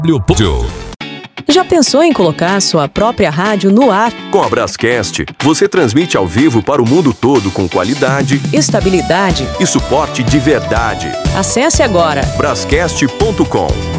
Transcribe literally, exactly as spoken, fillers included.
Já pensou em colocar sua própria rádio no ar? Com a Brascast, você transmite ao vivo para o mundo todo com qualidade, estabilidade e suporte de verdade. Acesse agora brascast ponto com.